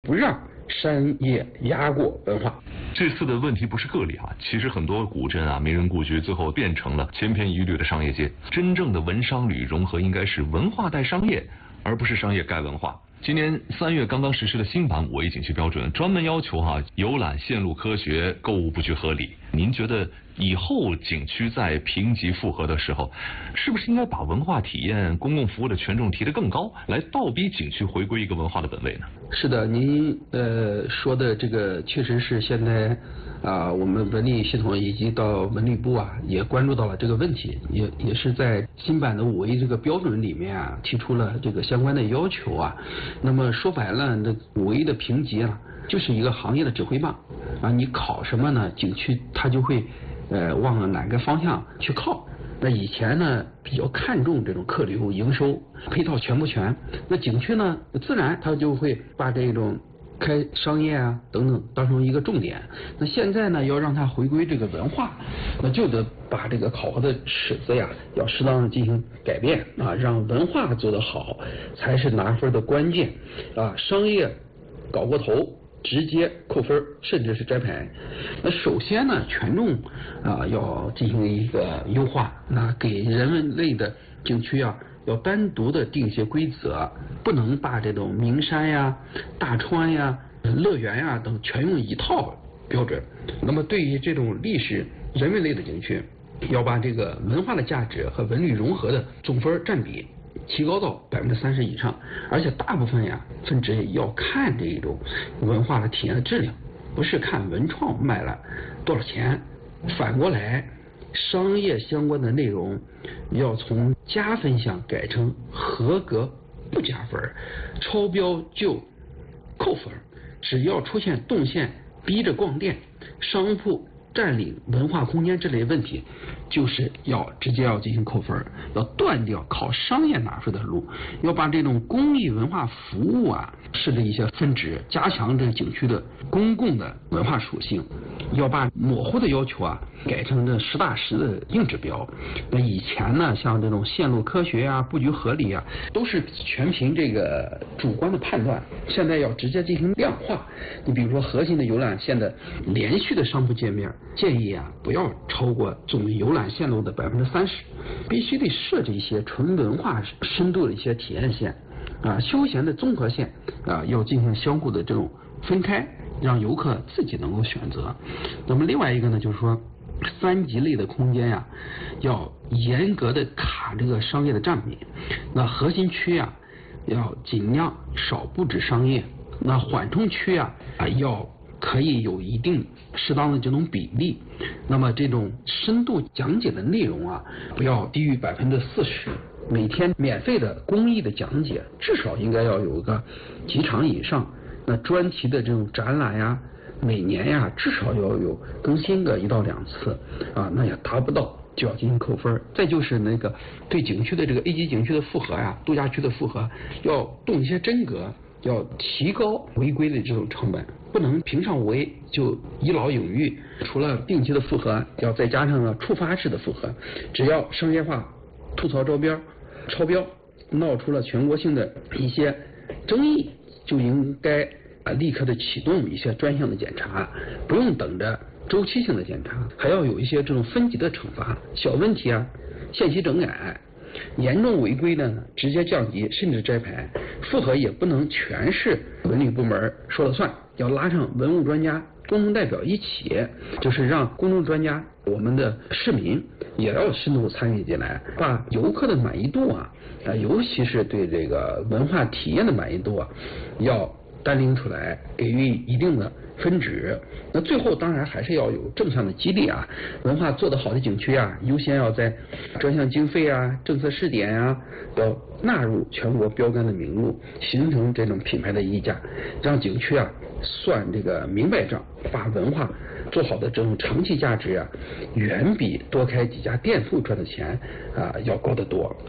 不让商业压过文化。 这次的问题不是个例啊，其实很多古镇啊、名人故居最后变成了千篇一律的商业街。真正的文商旅融合应该是文化带商业，而不是商业盖文化。今年3月刚刚实施的新版5A景区标准，专门要求游览线路科学，购物布局合理。您觉得以后景区在评级复核的时候，是不是应该把文化体验、公共服务的权重提得更高，来倒逼景区回归一个文化的本位呢？ 是的，您说的这个确实是现在我们文旅系统以及到文旅部也关注到了这个问题，也是在新版的5A这个标准里面提出了这个相关的要求那么说白了，这5A的评级就是一个行业的指挥棒你考什么呢？景区它就会往哪个方向去靠。那以前呢比较看重这种客流营收配套全不全，那景区呢自然它就会把这种开商业等等当成一个重点。那现在呢要让它回归这个文化，那就得把这个考核的尺子要适当的进行改变让文化做得好才是拿分的关键商业搞过头直接扣分甚至是摘牌。那首先呢权重要进行一个优化，那给人文类的景区要单独的定一些规则，不能把这种名山大川乐园等全用一套标准。那么对于这种历史人文类的景区，要把这个文化的价值和文旅融合的总分占比提高到30%以上，而且大部分分值要看这种文化的体验的质量，不是看文创卖了多少钱。反过来，商业相关的内容要从加分项改成合格不加分，超标就扣分。只要出现动线逼着逛店、商铺占领文化空间这类问题，就是直接要进行扣分，要断掉靠商业拿分的路，要把这种公益文化服务设置一些分值，加强这个景区的公共的文化属性，要把模糊的要求改成这实打实的硬指标。那以前呢，像这种线路科学布局合理都是全凭这个主观的判断，现在要直接进行量化。你比如说核心的游览线的连续的商铺界面，建议不要超过总游览线路的30%，必须得设置一些纯文化深度的一些体验线休闲的综合线要进行相互的这种分开，让游客自己能够选择。那么另外一个呢，就是说3级类的空间要严格的卡这个商业的占比，那核心区要尽量少布置商业，那缓冲区要可以有一定适当的这种比例。那么这种深度讲解的内容不要低于40%，每天免费的公益的讲解至少应该要有个几场以上。那专题的这种展览每年至少要有更新个1到2次那也达不到就要进行扣分。再就是那个对景区的这个 A 级景区的复核度假区的复核要动一些真格，要提高违规的这种成本，不能评上5A就一劳永逸。除了定期的复核，要再加上触发式的复核，只要商业化吐槽招标超标，闹出了全国性的一些争议，就应该立刻的启动一些专项的检查，不用等着周期性的检查，还要有一些这种分级的惩罚，小问题限期整改，严重违规的直接降级甚至摘牌。复核也不能全是文旅部门说了算，要拉上文物专家、公众代表一起，就是让公众专家、我们的市民也要深度参与进来，把游客的满意度尤其是对这个文化体验的满意度要单拎出来，给予一定的分值。那最后当然还是要有正向的激励文化做得好的景区优先要在专项经费政策试点要纳入全国标杆的名录，形成这种品牌的溢价，让景区算这个明白账，把文化做好的这种长期价值远比多开几家店铺赚的钱要高得多。